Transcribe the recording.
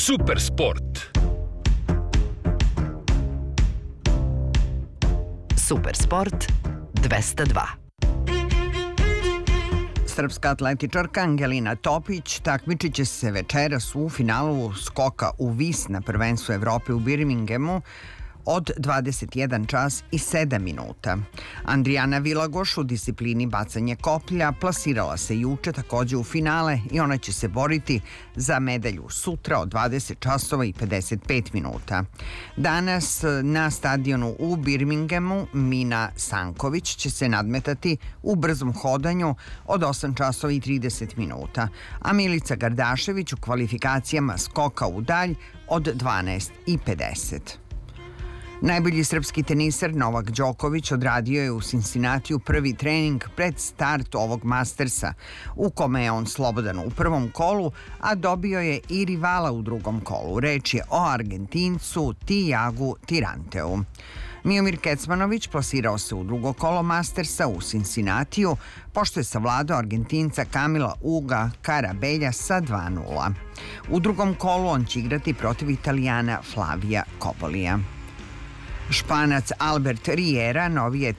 Supersport. Supersport 202. Srpska atletičarka Angelina Topić takmičit će se večeras u finalu skoka u vis na prvenstvu Evrope u Birminghamu od 21 čas i 7 minuta. Andrijana Vilagoš u disciplini bacanje koplja plasirala se juče takođe u finale i ona će se boriti za medalju sutra od 20 časova i 55 minuta. Danas na stadionu u Birminghamu Mina Sanković će se nadmetati u brzom hodanju od 8 časova i 30 minuta, a Milica Gardašević u kvalifikacijama skoka u dalj od 12 i 50. Najbolji srpski teniser Novak Đoković odradio je u Cincinnatiju prvi trening pred start ovog Mastersa, u kome je on slobodan u prvom kolu, a dobio je i rivala u drugom kolu. Reč je o Argentincu Tiagu Tiranteu. Miomir Kecmanović plasirao se u drugo kolo Mastersa u Cincinnatiju, pošto je savladao Argentinca Kamila Uga Karabelja sa 2:0. U drugom kolu on će igrati protiv Italijana Flavija Kobolija. Španac Albert Riera novi je